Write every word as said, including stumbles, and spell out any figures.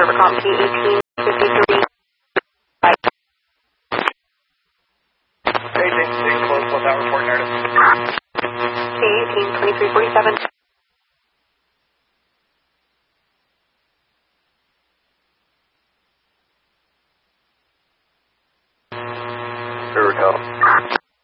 Servercom P eighteen fifty-three. Hey, James, close, close out, report narrative. P eighteen twenty-three forty-seven.